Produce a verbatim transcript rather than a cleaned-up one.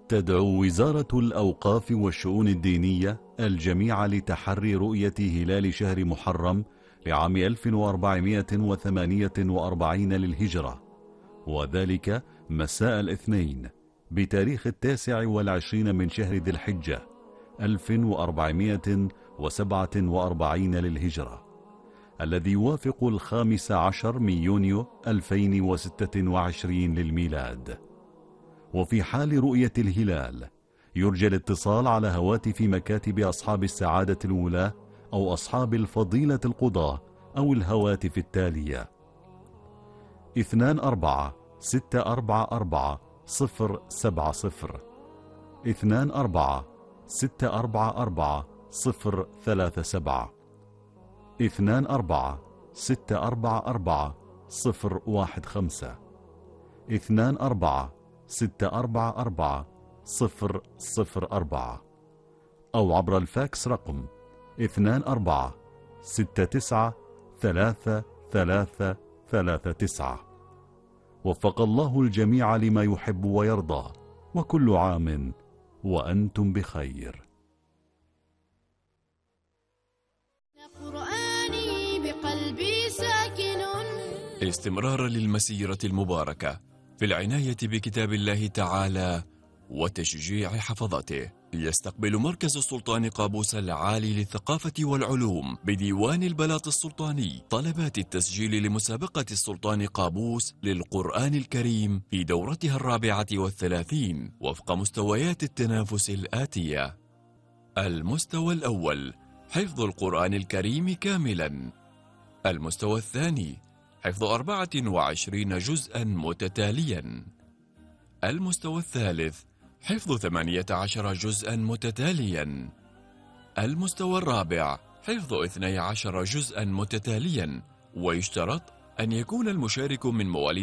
تدعو وزارة الأوقاف والشؤون الدينية الجميع لتحري رؤية هلال شهر محرم لعام ألف وأربعمائة وثمانية وأربعين للهجرة، وذلك مساء الاثنين بتاريخ التاسع والعشرين من شهر ذي الحجة ألف وأربعمائة وسبعة وأربعين للهجرة، الذي يوافق الخامس عشر من يونيو ألفين وستة وعشرين للميلاد. وفي حال رؤية الهلال يرجى الاتصال على هواتف مكاتب أصحاب السعادة الولاة أو أصحاب الفضيلة القضاة أو الهواتف التالية: اثنان أربعة ستة أربعة أربعة صفر سبعة صفر، اثنان أربعة ستة أربعة أربعة صفر ثلاثة سبعة، اثنان أربعة ستة أربعة أربعة صفر واحد خمسة، اثنان أربعة ستة أربعة أربعة صفر صفر أربعة، أو عبر الفاكس رقم اثنان أربعة ستة تسعة ثلاثة ثلاثة ثلاثة تسعة. وفق الله الجميع لما يحب ويرضى، وكل عام وأنتم بخير. قرآني بقلبي ساكن. استمرارا للمسيرة المباركة في العناية بكتاب الله تعالى وتشجيع حفظته، يستقبل مركز السلطان قابوس العالي للثقافة والعلوم بديوان البلاط السلطاني طلبات التسجيل لمسابقة السلطان قابوس للقرآن الكريم في دورتها الرابعة والثلاثين وفق مستويات التنافس الآتية: المستوى الأول حفظ القرآن الكريم كاملا، المستوى الثاني حفظ أربعة وعشرين جزءا متتاليا، المستوى الثالث حفظ ثمانية عشر جزءا متتاليا، المستوى الرابع حفظ اثني عشر جزءا متتاليا، ويشترط أن يكون المشارك من مواليد